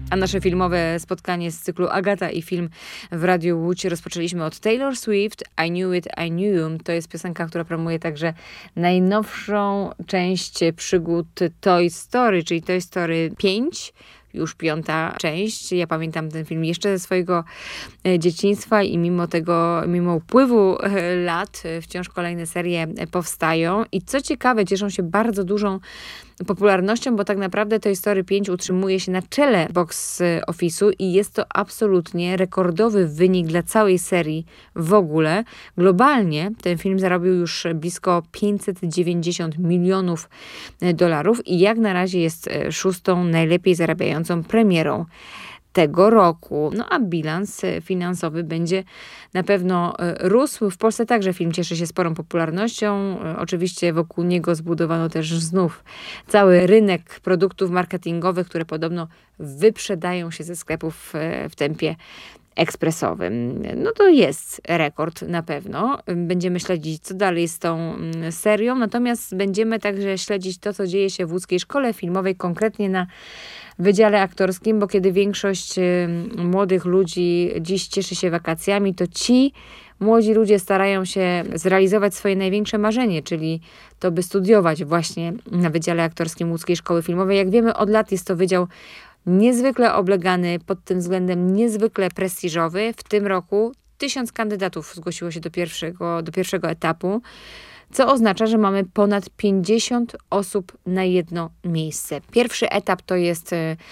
A nasze filmowe spotkanie z cyklu Agata i film w Radiu Łódź rozpoczęliśmy od Taylor Swift, I Knew It, I Knew You. To jest piosenka, która promuje także najnowszą część przygód Toy Story, czyli Toy Story 5. Już 5. część. Ja pamiętam ten film jeszcze ze swojego dzieciństwa i mimo upływu lat wciąż kolejne serie powstają. I co ciekawe, cieszą się bardzo dużą popularnością, bo tak naprawdę Toy Story 5 utrzymuje się na czele box office'u i jest to absolutnie rekordowy wynik dla całej serii w ogóle. Globalnie ten film zarobił już blisko $590 milionów i jak na razie jest 6. najlepiej zarabiającą premierą tego roku. No a bilans finansowy będzie na pewno rósł. W Polsce także film cieszy się sporą popularnością. Oczywiście wokół niego zbudowano też znów cały rynek produktów marketingowych, które podobno wyprzedają się ze sklepów w tempie ekspresowym. No to jest rekord na pewno. Będziemy śledzić, co dalej z tą serią, natomiast będziemy także śledzić to, co dzieje się w Łódzkiej Szkole Filmowej, konkretnie na Wydziale Aktorskim, bo kiedy większość młodych ludzi dziś cieszy się wakacjami, to ci młodzi ludzie starają się zrealizować swoje największe marzenie, czyli to, by studiować właśnie na Wydziale Aktorskim Łódzkiej Szkoły Filmowej. Jak wiemy, od lat jest to wydział niezwykle oblegany, pod tym względem niezwykle prestiżowy. W tym roku 1000 kandydatów zgłosiło się do pierwszego etapu, co oznacza, że mamy ponad 50 osób na jedno miejsce. Pierwszy etap to jest,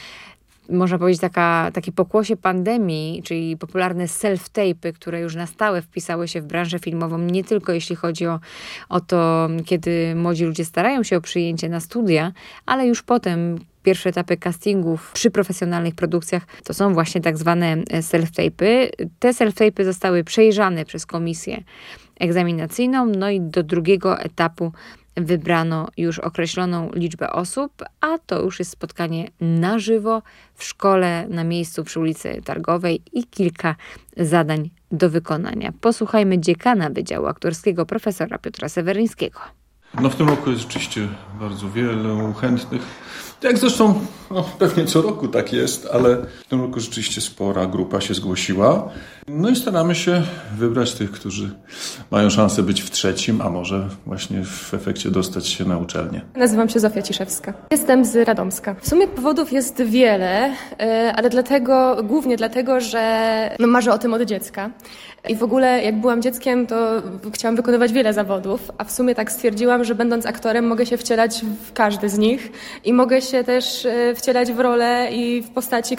można powiedzieć, takie pokłosie pandemii, czyli popularne self-tape'y, które już na stałe wpisały się w branżę filmową, nie tylko jeśli chodzi o to, kiedy młodzi ludzie starają się o przyjęcie na studia, ale już potem pierwsze etapy castingów przy profesjonalnych produkcjach to są właśnie tak zwane self-tape'y. Te self-tape'y zostały przejrzane przez komisję egzaminacyjną, no i do drugiego etapu wybrano już określoną liczbę osób, a to już jest spotkanie na żywo w szkole, na miejscu przy ulicy Targowej i kilka zadań do wykonania. Posłuchajmy dziekana Wydziału Aktorskiego, profesora Piotra Seweryńskiego. No w tym roku jest rzeczywiście bardzo wielu chętnych. Jak zresztą pewnie co roku tak jest, ale w tym roku rzeczywiście spora grupa się zgłosiła. No i staramy się wybrać tych, którzy mają szansę być w trzecim, a może właśnie w efekcie dostać się na uczelnię. Nazywam się Zofia Ciszewska. Jestem z Radomska. W sumie powodów jest wiele, ale głównie dlatego, że marzę o tym od dziecka. I w ogóle jak byłam dzieckiem, to chciałam wykonywać wiele zawodów, a w sumie tak stwierdziłam, że będąc aktorem mogę się wcielać w każdy z nich i mogę się też wcielać w role i w postaci,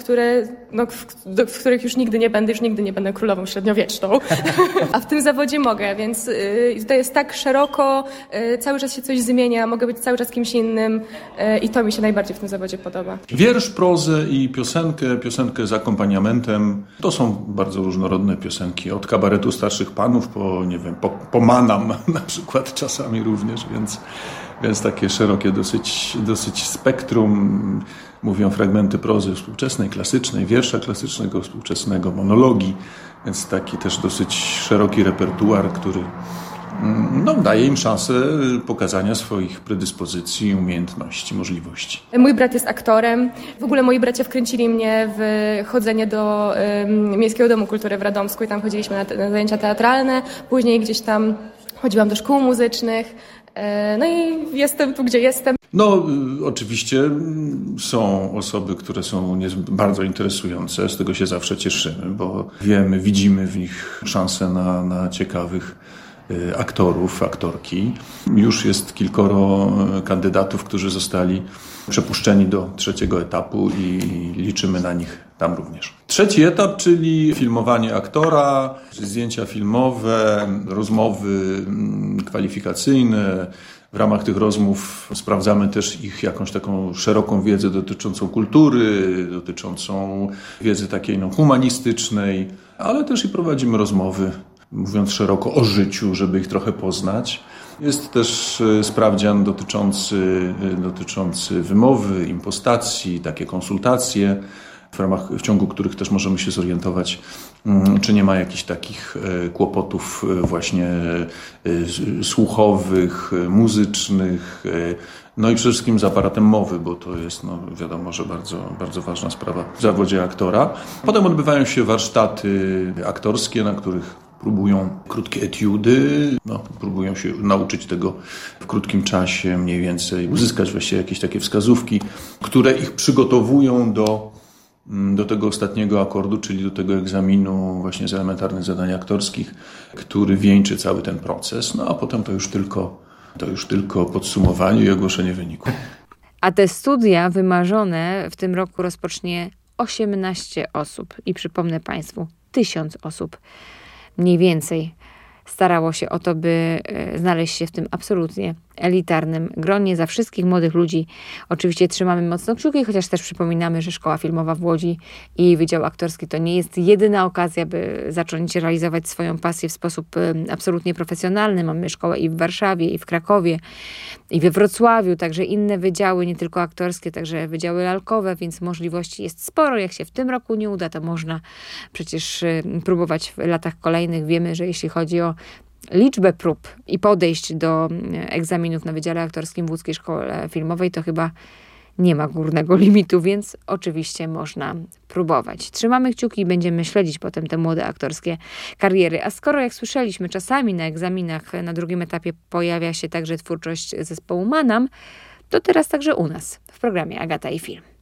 w których już nigdy nie będę królową średniowieczną. A w tym zawodzie mogę, więc to jest tak szeroko, cały czas się coś zmienia, mogę być cały czas kimś innym i to mi się najbardziej w tym zawodzie podoba. Wiersz, prozę i piosenkę z akompaniamentem. To są bardzo różnorodne piosenki, od kabaretu starszych panów po Manam na przykład czasami również, więc takie szerokie dosyć spektrum. Mówią fragmenty prozy współczesnej, klasycznej, wiersza klasycznego, współczesnego, monologii, więc taki też dosyć szeroki repertuar, który daje im szansę pokazania swoich predyspozycji, umiejętności, możliwości. Mój brat jest aktorem. W ogóle moi bracia wkręcili mnie w chodzenie do Miejskiego Domu Kultury w Radomsku i tam chodziliśmy na zajęcia teatralne. Później gdzieś tam chodziłam do szkół muzycznych. No i jestem tu, gdzie jestem. No, oczywiście są osoby, które są bardzo interesujące. Z tego się zawsze cieszymy, bo widzimy w nich szansę na ciekawych aktorów, aktorki. Już jest kilkoro kandydatów, którzy zostali przepuszczeni do trzeciego etapu i liczymy na nich tam również. Trzeci etap, czyli filmowanie aktora, zdjęcia filmowe, rozmowy kwalifikacyjne. W ramach tych rozmów sprawdzamy też ich jakąś taką szeroką wiedzę dotyczącą kultury, dotyczącą wiedzy takiej humanistycznej, ale też i prowadzimy rozmowy, mówiąc szeroko o życiu, żeby ich trochę poznać. Jest też sprawdzian dotyczący wymowy, impostacji, takie konsultacje. w ciągu których też możemy się zorientować, czy nie ma jakichś takich kłopotów właśnie słuchowych, muzycznych, no i przede wszystkim z aparatem mowy, bo to jest, wiadomo, że bardzo, bardzo ważna sprawa w zawodzie aktora. Potem odbywają się warsztaty aktorskie, na których próbują krótkie etiudy, próbują się nauczyć tego w krótkim czasie mniej więcej, uzyskać właściwie jakieś takie wskazówki, które ich przygotowują do tego ostatniego akordu, czyli do tego egzaminu właśnie z elementarnych zadań aktorskich, który wieńczy cały ten proces. A potem to już tylko podsumowanie i ogłoszenie wyniku. A te studia wymarzone w tym roku rozpocznie 18 osób. I przypomnę Państwu, 1000 osób mniej więcej starało się o to, by znaleźć się w tym absolutnie elitarnym gronie. Za wszystkich młodych ludzi oczywiście trzymamy mocno kciuki, chociaż też przypominamy, że Szkoła Filmowa w Łodzi i jej Wydział Aktorski to nie jest jedyna okazja, by zacząć realizować swoją pasję w sposób absolutnie profesjonalny. Mamy szkołę i w Warszawie, i w Krakowie, i we Wrocławiu, także inne wydziały, nie tylko aktorskie, także wydziały lalkowe, więc możliwości jest sporo. Jak się w tym roku nie uda, to można przecież próbować w latach kolejnych. Wiemy, że jeśli chodzi o liczbę prób i podejść do egzaminów na Wydziale Aktorskim w Łódzkiej Szkole Filmowej, to chyba nie ma górnego limitu, więc oczywiście można próbować. Trzymamy kciuki i będziemy śledzić potem te młode aktorskie kariery. A skoro, jak słyszeliśmy, czasami na egzaminach na drugim etapie pojawia się także twórczość zespołu Manam, to teraz także u nas w programie Agata i Film.